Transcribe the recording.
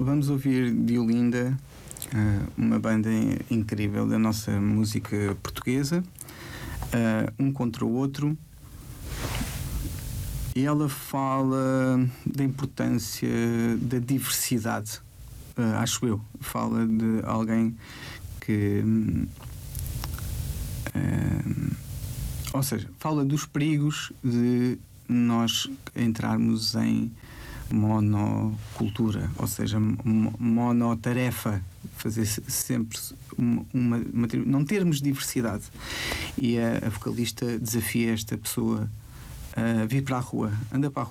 vamos ouvir de Olinda, uma banda incrível da nossa música portuguesa, Um Contra o Outro, e ela fala da importância da diversidade, acho eu. Fala de alguém que... ou seja, fala dos perigos de nós entrarmos em monocultura, ou seja, monotarefa, fazer sempre não termos diversidade. E a vocalista desafia esta pessoa a vir para a rua, anda para a